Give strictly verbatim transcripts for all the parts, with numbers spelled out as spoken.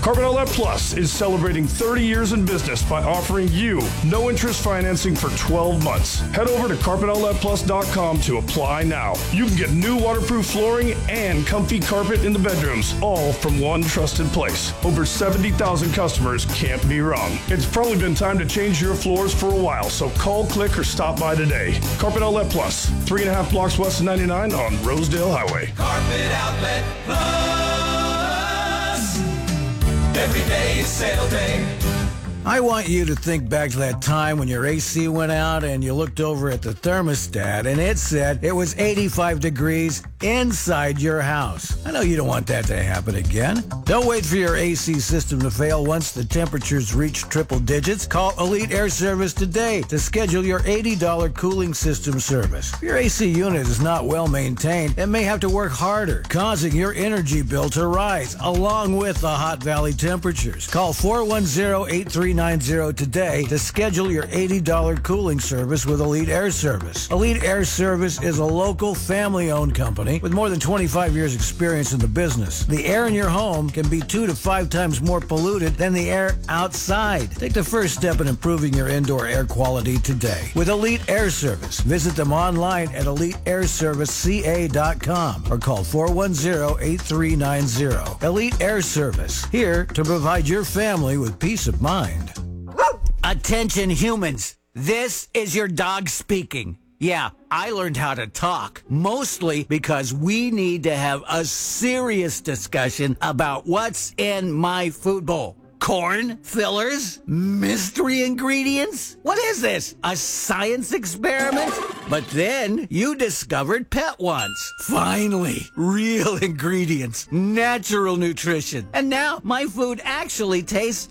Carpet Outlet Plus is celebrating thirty years in business by offering you no interest financing for twelve months. Head over to carpet outlet plus dot com to apply now. You can get new waterproof flooring and comfy carpet in the bedrooms, all from one trusted place. Over seventy thousand customers can't be wrong. It's probably been time to change your floors for a while, so call, click, or stop by today. Carpet Outlet Plus, three and a half blocks west of ninety-nine on Rosedale Highway. Carpet Outlet Plus. Every day is sale day. I want you to think back to that time when your A C went out and you looked over at the thermostat and it said it was eighty-five degrees inside your house. I know you don't want that to happen again. Don't wait for your A C system to fail once the temperatures reach triple digits. Call Elite Air Service today to schedule your eighty dollars cooling system service. If your A C unit is not well maintained, it may have to work harder, causing your energy bill to rise along with the hot valley temperatures. Call four one zero, eight three nine zero today to schedule your eighty dollars cooling service with Elite Air Service. Elite Air Service is a local family-owned company with more than twenty-five years experience in the business. The air in your home can be two to five times more polluted than the air outside. Take the first step in improving your indoor air quality today with Elite Air Service. Visit them online at elite air service c a dot com or call four one zero, eight three nine zero. Elite Air Service, here to provide your family with peace of mind. Attention humans, this is your dog speaking. Yeah, I learned how to talk, mostly because we need to have a serious discussion about what's in my food bowl. Corn fillers? Mystery ingredients? What is this? A science experiment? But then you discovered Pet Once. Finally, real ingredients, natural nutrition. And now my food actually tastes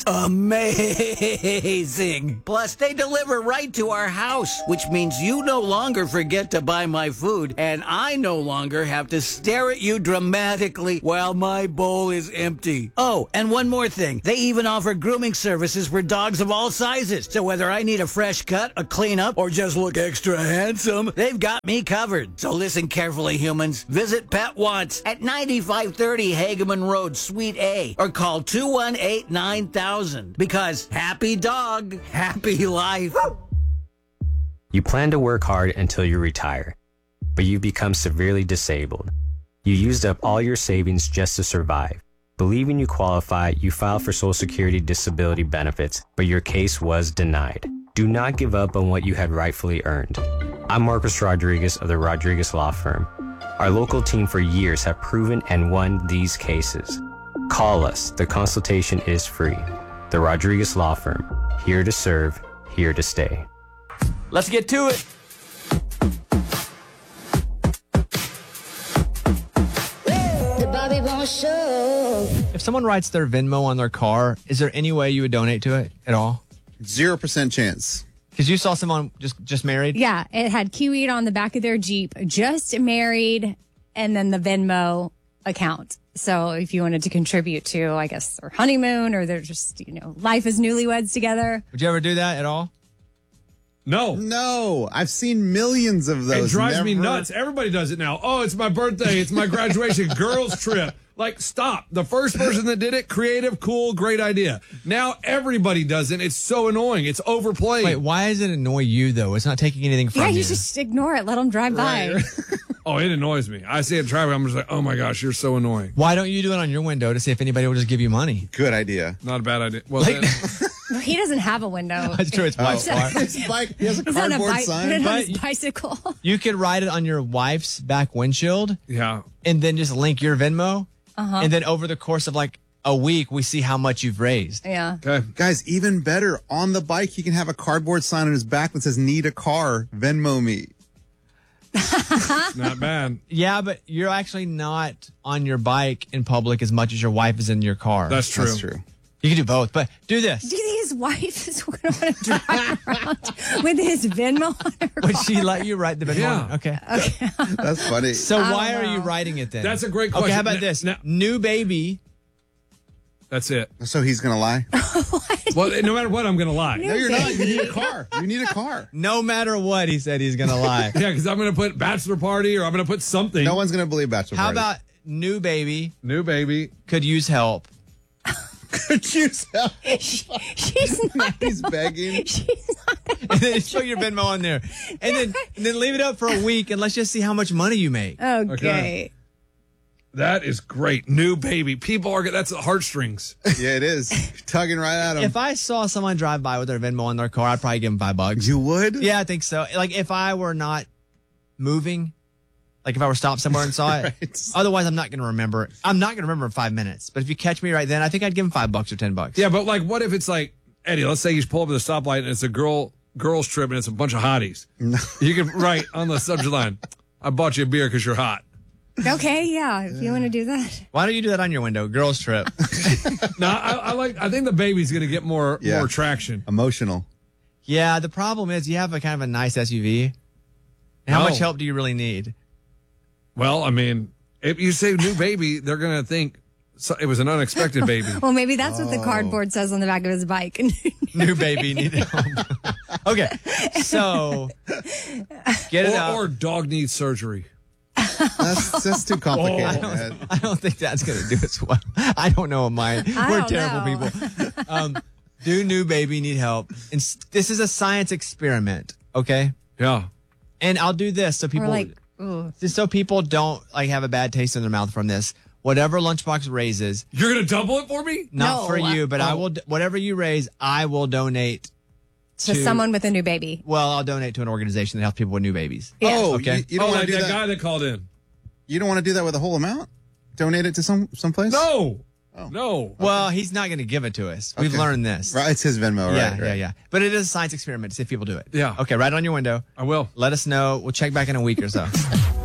amazing. Plus, they deliver right to our house, which means you no longer forget to buy my food, and I no longer have to stare at you dramatically while my bowl is empty. Oh, and one more thing. They even offer grooming services for dogs of all sizes. So whether I need a fresh cut, a cleanup, or just look extra handsome, they've got me covered. So listen carefully, humans. Visit Pet Once at ninety-five thirty Hageman Road, Suite A, or call two one eight, nine thousand. Because happy dog, happy life. You plan to work hard until you retire, but you become severely disabled. You used up all your savings just to survive. Believing you qualify, you filed for Social Security disability benefits, but your case was denied. Do not give up on what you had rightfully earned. I'm Marcus Rodriguez of the Rodriguez Law Firm. Our local team for years have proven and won these cases. Call us. The consultation is free. The Rodriguez Law Firm. Here to serve, here to stay. Let's get to it. If someone writes their Venmo on their car, is there any way you would donate to it at all? Zero percent chance. Because you saw someone just, just married? Yeah, it had Kiwi on the back of their Jeep, just married, and then the Venmo account. So if you wanted to contribute to, I guess, their honeymoon or their just, you know, life as newlyweds together. Would you ever do that at all? No. No. I've seen millions of those. It drives Never. me nuts. Everybody does it now. Oh, it's my birthday. It's my graduation. Girls trip. Like, stop. The first person that did it, creative, cool, great idea. Now everybody does it. It's so annoying. It's overplayed. Wait, why does it annoy you, though? It's not taking anything from yeah, you. you just ignore it. Let them drive by. Oh, it annoys me. I see it driving. I'm just like, oh my gosh, you're so annoying. Why don't you do it on your window to see if anybody will just give you money? Good idea. Not a bad idea. Well, Like- then, He doesn't have a window. That's true. It's my Oh, car. his bike. He has a He's on a cardboard bi- sign. on But- his bicycle. You could write it on your wife's back windshield yeah. and then just link your Venmo. Uh-huh. And then over the course of like a week, we see how much you've raised. Yeah. Okay. Guys, even better. On the bike, he can have a cardboard sign on his back that says, need a car, Venmo me. Not bad. Yeah, but you're actually not on your bike in public as much as your wife is in your car. That's true. That's true. You can do both, but do this. Do you think his wife is going to want to drive around with his Venmo on her Would car? she let you write the Venmo? Yeah. Okay. That's funny. So I why don't are you know. writing it then? That's a great Okay, question. how about N- this? now- New baby. That's it. So he's going to lie? Well, no matter what, I'm going to lie. No, you're not. You need a car. You need a car. No matter what, he said he's going to lie. Yeah, because I'm going to put bachelor party or I'm going to put something. No one's going to believe Bachelor How Party. about new baby New baby. could use help? Choose help. She, she's not. He's begging. She's not. And then just put your Venmo on there. And then, and then leave it up for a week and let's just see how much money you make. Okay. Okay. That is great. New baby. People are, that's the heartstrings. Yeah, it is. Tugging right at him. If I saw someone drive by with their Venmo on their car, I'd probably give them five bucks. You would? Yeah, I think so. Like if I were not moving, like if I were stopped somewhere and saw it. Right. Otherwise, I'm not going to remember. I'm not going to remember in five minutes. But if you catch me right then, I think I'd give them five bucks or ten bucks. Yeah, but like, what if it's like, Eddie, let's say you pull up at the stoplight and it's a girl girls trip and it's a bunch of hotties. No. You can write on the subject line, I bought you a beer because you're hot. Okay, yeah, if you want to do that. Why don't you do that on your window? Girls trip. No, I, I like. I think the baby's going to get more Yeah. more traction. Emotional. Yeah, the problem is you have a kind of a nice S U V. How No. much help do you really need? Well, I mean, if you say new baby, they're going to think so, it was an unexpected baby. Well, maybe that's what the Oh. cardboard says on the back of his bike. New baby need help. Okay, so get it or, out. or dog needs surgery. That's that's too complicated. Oh. man. I don't think that's going to do as well. I don't know mine. I We're don't terrible know. people. Um, do new baby need help? And s- this is a science experiment, okay? Yeah. And I'll do this so people, Or like, ooh. just so people don't like have a bad taste in their mouth from this. Whatever Lunchbox raises, You're going to double it for me? not No. for you, but I Oh. will. Whatever you raise, I will donate. To to- someone with a new baby. Well, I'll donate to an organization that helps people with new babies. Yeah. Oh, Okay. you, you don't Oh, want like to that, do that. guy that called in. You don't want to do that with the whole amount? Donate it to some someplace? No. Oh. No. Well, he's not going to give it to us. We've Okay. learned this. Right, it's his Venmo, right? Yeah, right. yeah, yeah. But it is a science experiment to see if people do it. Yeah. Okay, write it on your window. I will. Let us know. We'll check back in a week or so.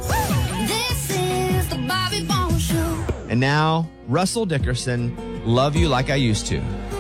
This is the Bobby Bones Show. And now, Russell Dickerson, Love You Like I Used to.